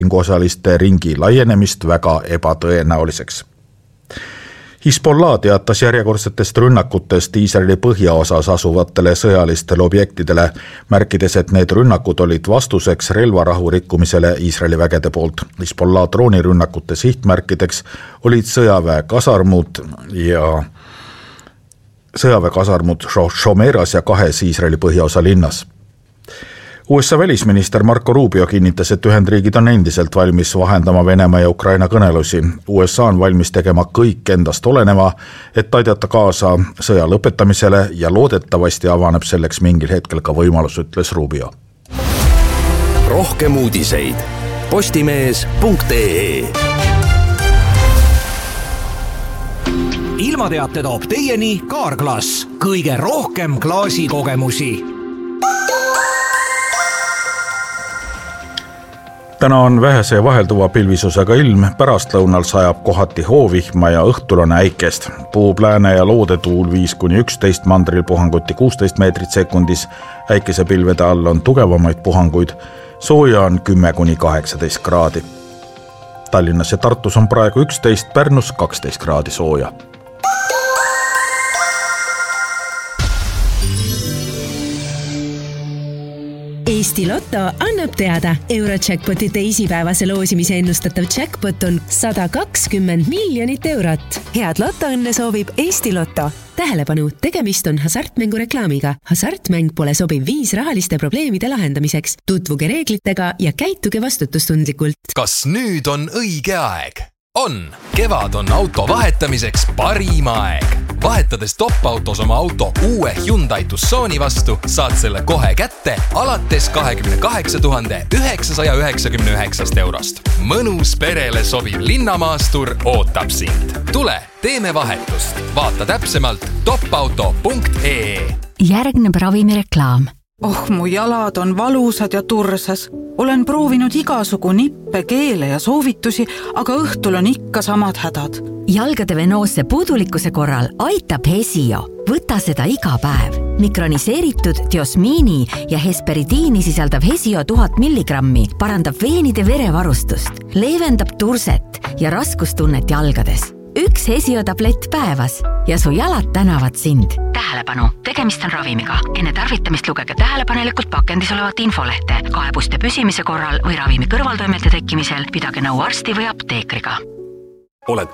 osaliste ringi laienemist väga ebatõenäoliseks. Hezbollah teatas järjekordsetest rünnakutest Iisraeli põhjaosas asuvatele sõjalistele objektidele, märkides, et need rünnakud olid vastuseks relvarahu rikkumisele Iisraeli vägede poolt. Hezbollah droonirünnakute sihtmärkideks olid sõjaväekasarmud Shomeras ja 2 Iisraeli põhjaosa linnas. USA välisminister Marco Rubio kinnitas, et Ühendriigid on endiselt valmis vahendama Venemaa ja Ukraina kõnelusi. USA on valmis tegema kõik endast oleneva, et aidata kaasa sõja lõpetamisele ja loodetavasti avaneb selleks mingil hetkel ka võimalus, ütles Rubio. Rohkem uudiseid postimees.ee. Ilmateate toob teieni Carglass. Kõige rohkem klaasikogemusi. Täna on vähese ja vahelduva pilvisusega ilm, pärastlõunal sajab kohati hoovihma ja õhtul on äikest. Puhub lääne ja loodetuul 5-11, mandril puhanguti 16 meetrit sekundis, äikese pilvede all on tugevamaid puhanguid, sooja on 10-18 kraadi. Tallinnas ja Tartus on praegu 11, Pärnus 12 kraadi sooja. Eesti Lotto annab teada. Eurojackpoti teisipäevase loosimise ennustatav jackpot on 120 miljonit eurot. Head lotoõnne soovib Eesti Lotto. Tähelepanu, tegemist on hasartmängu reklaamiga. Hasartmäng pole sobiv viis rahaliste probleemide lahendamiseks. Tutvuge reeglitega ja käituge vastutustundlikult. Kas nüüd on õige aeg? On! Kevad on auto vahetamiseks parim aeg. Vahetades top-autos oma auto uue Hyundai Tucsoni vastu, saad selle kohe kätte alates 28 999 eurost. Mõnus perele sobiv linnamaastur ootab sind. Tule, teeme vahetust. Vaata täpsemalt topauto.ee. Järgneb ravimireklaam. Mu jalad on valusad ja tursas. Olen proovinud igasugu nippe, keele ja soovitusi, aga õhtul on ikka samad hädad. Jalgade venoosse puudulikkuse korral aitab Hesio. Võta seda iga päev. Mikroniseeritud diosmiini ja hesperidiini sisaldav Hesio 1000 milligrammi parandab veenide verevarustust, leevendab turset ja raskustunnet jalgades. Üks Hesio tablett päevas ja su jalad tänavad sind. Tähelepanu, tegemist on ravimiga. Enne tarvitamist lugege tähelepanelikult pakendis olevat infolehte. Kaebuste püsimise korral või ravimi kõrvaltoimete tekkimisel pidage nõu arsti või apteekriga. Oled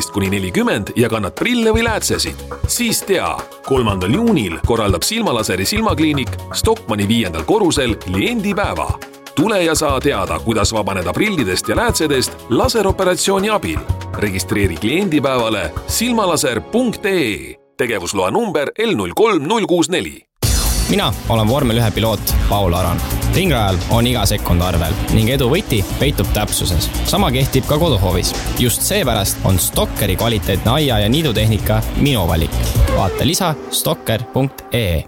18-40 ja kannad prille või läätsesid? Siis tea, 3. juunil korraldab Silmalaseri silmakliinik Stockmanni 5. korrusel kliendipäeva. Tule ja saa teada, kuidas vabaneda prillidest ja läätsedest laseroperatsiooni abil. Registreeri kliendipäevale silmalaser.ee. Tegevusloa number L03064. Mina olen vormel 1 piloot Paul Aran. Ringrajal on iga sekund arvel ning edu võti peitub täpsuses. Sama kehtib ka koduhoovis. Just seepärast on Stokkeri kvaliteetne aia- ja niidutehnika minu valik. Vaata lisa stokker.ee.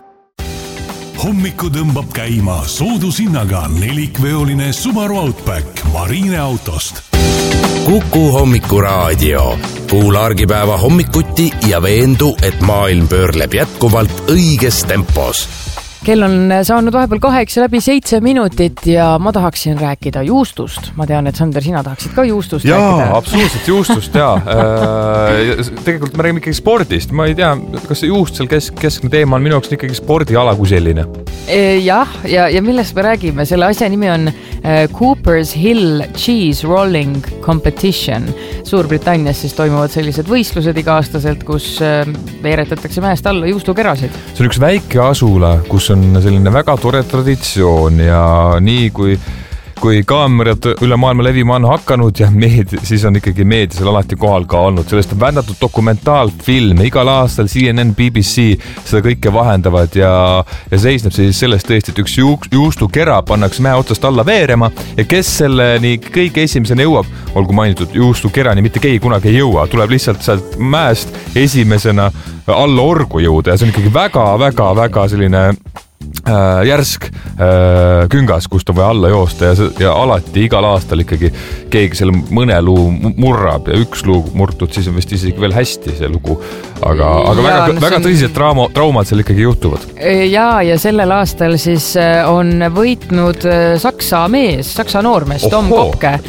Hommiku tõmbab käima soodushinnaga 4-veoline Subaru Outback Marine autost. Kuku hommikuraadio. Kuula argipäeva hommikuti ja veendu, et maailm pöörleb jätkuvalt õiges tempos. Kell on saanud vahepeal 8:07 minutit ja ma tahaksin rääkida juustust. Ma tean, et Sander, sina tahaksid ka juustust rääkida. Jaa, absoluutselt juustust, jaa. Tegelikult me räägime ikkagi spordist. Ma ei tea, kas see juust seal keskne teema on minu jaoks ikkagi spordiala kui selline. Jah, ja millest me räägime? Selle asja nimi on Cooper's Hill Cheese Rolling Competition. Suurbritannias siis toimuvad sellised võistlused iga-aastaselt, kus veeretatakse mäest alla juustukerasid. See on üks väike asula, kus on selline väga tore traditsioon ja nii kui kaamerad üle maailma levima on hakanud ja siis on ikkagi meedia seal alati kohal ka olnud. Sellest on vändatud dokumentaalfilme, igal aastal CNN, BBC seda kõike vahendavad ja seisneb siis sellest tõesti, et üks juustukera pannakse mäe otsast alla veerema ja kes selle nii kõige esimesena jõuab, olgu mainitud juustukerani, mitte keegi kunagi ei jõua, tuleb lihtsalt sealt mäest esimesena alla orgu jõuda ja see on ikkagi väga selline järsk küngas, kust on vaja alla joosta ja alati igal aastal ikkagi keegi selle mõne luu murrab ja üks luu murtud, siis on vist isegi veel hästi see lugu. Aga väga tõsised traumad seal ikkagi juhtuvad. Ja sellel aastal siis on võitnud Saksa noormees Tom Kopke,